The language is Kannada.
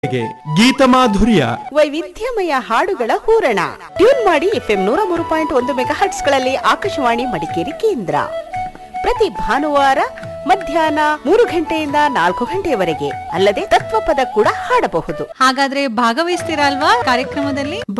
ಗೀತಮಾಧುರ್ಯ, ವೈವಿಧ್ಯಮಯ ಹಾಡುಗಳ ಹೂರಣ. ಟ್ಯೂನ್ ಮಾಡಿ FM 103.1 ಮೆಗಾಹರ್ಟ್ಸ್ ಗಳಲ್ಲಿ ಆಕಾಶವಾಣಿ ಮಡಿಕೇರಿ ಕೇಂದ್ರ. ಪ್ರತಿ ಭಾನುವಾರ ಮಧ್ಯಾಹ್ನ 3 ಗಂಟೆಯಿಂದ 4 ಗಂಟೆಯವರೆಗೆ. ಅಲ್ಲದೆ ತತ್ವಪದ ಕೂಡ ಹಾಡಬಹುದು. ಹಾಗಾದ್ರೆ ಭಾಗವಹಿಸ್ತೀರಾ ಅಲ್ವಾ ಕಾರ್ಯಕ್ರಮದಲ್ಲಿ?